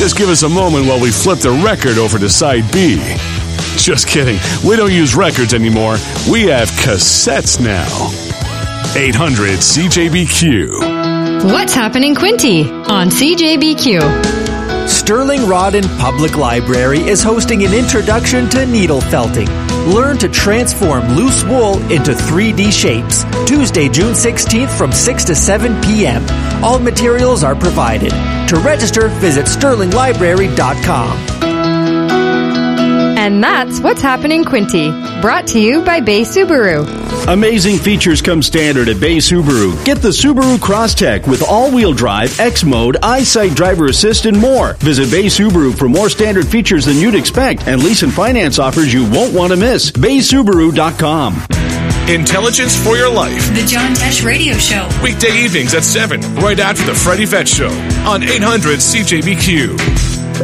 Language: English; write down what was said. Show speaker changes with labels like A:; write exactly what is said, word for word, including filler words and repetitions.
A: Just give us a moment while we flip the record over to side B. Just kidding. We don't use records anymore. We have cassettes now. eight hundred C J B Q.
B: What's happening, Quinty, on C J B Q?
C: Sterling Rodden Public Library is hosting an introduction to needle felting. Learn to transform loose wool into three D shapes. Tuesday, June sixteenth from six to seven p.m. All materials are provided. To register, visit sterling library dot com.
B: And that's What's Happening, Quinty, brought to you by Bay Subaru.
D: Amazing features come standard at Bay Subaru. Get the Subaru Crosstrek with all-wheel drive, X-Mode, EyeSight driver assist, and more. Visit Bay Subaru for more standard features than you'd expect and lease and finance offers you won't want to miss. bay subaru dot com.
A: Intelligence for your life.
E: The John Tesh Radio Show.
A: Weekday evenings at seven, right after the Freddie Vet Show on eight hundred C J B Q.